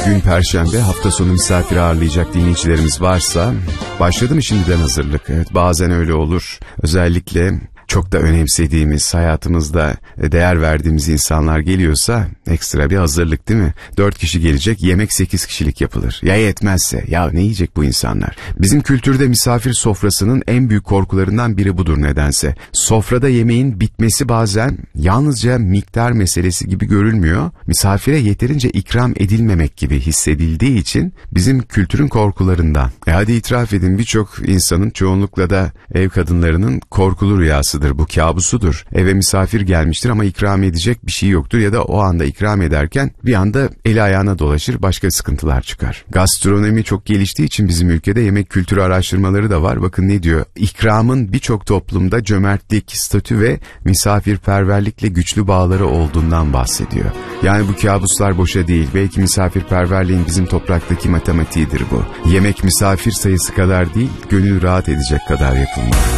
Bugün Perşembe, hafta sonu misafir ağırlayacak dinleyicilerimiz varsa başladı mı şimdiden hazırlık? Evet, bazen öyle olur. Özellikle çok da önemsediğimiz, hayatımızda değer verdiğimiz insanlar geliyorsa ekstra bir hazırlık, değil mi? 4 kişi gelecek, yemek 8 kişilik yapılır. Ya yetmezse? Ya ne yiyecek bu insanlar? Bizim kültürde misafir sofrasının en büyük korkularından biri budur nedense. Sofrada yemeğin bitmesi bazen yalnızca miktar meselesi gibi görülmüyor. Misafire yeterince ikram edilmemek gibi hissedildiği için bizim kültürün korkularından. Hadi itiraf edin, birçok insanın, çoğunlukla da ev kadınlarının korkulu rüyası bu, kabusudur. Eve misafir gelmiştir ama ikram edecek bir şey yoktur ya da o anda ikram ederken bir anda eli ayağına dolaşır, başka sıkıntılar çıkar. Gastronomi çok geliştiği için bizim ülkede yemek kültürü araştırmaları da var. Bakın ne diyor? İkramın birçok toplumda cömertlik, statü ve misafirperverlikle güçlü bağları olduğundan bahsediyor. Yani bu kabuslar boşa değil. Belki misafirperverliğin bizim topraktaki matematiğidir bu. Yemek misafir sayısı kadar değil, gönül rahat edecek kadar yapılmalı.